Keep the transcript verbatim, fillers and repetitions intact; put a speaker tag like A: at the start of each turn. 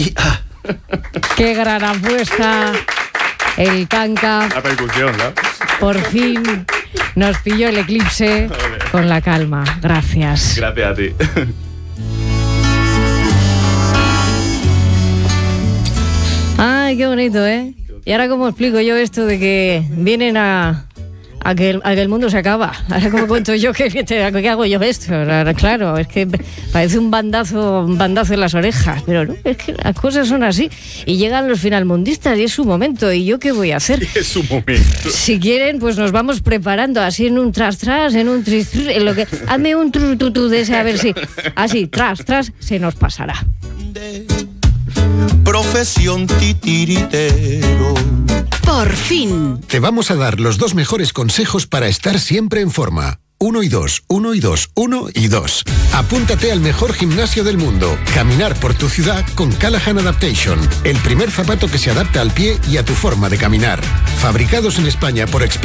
A: Y, ah.
B: ¡Qué gran apuesta! El canca.
A: La percusión, ¿no?
B: Por fin nos pilló el eclipse con la calma. Gracias.
A: Gracias a ti.
B: Ay, qué bonito, ¿eh? Y ahora, ¿cómo explico yo esto de que vienen a, a, que, el, a que el mundo se acaba? Ahora, ¿cómo cuento yo que, que, te, que hago yo esto? Ahora, claro, es que parece un bandazo, un bandazo en las orejas, pero no, es que las cosas son así. Y llegan los finalmundistas y es su momento. ¿Y yo qué voy a hacer?
A: Es su momento.
B: Si quieren, pues nos vamos preparando así en un tras tras, en un tris tris, en lo que hazme un tru tu tu de ese a ver si así tras tras se nos pasará.
C: Profesión titiritero.
D: Por fin.
E: Te vamos a dar los dos mejores consejos para estar siempre en forma. Uno y dos, uno y dos, uno y dos. Apúntate al mejor gimnasio del mundo. Caminar por tu ciudad con Callahan Adaptation. El primer zapato que se adapta al pie y a tu forma de caminar. Fabricados en España por expertos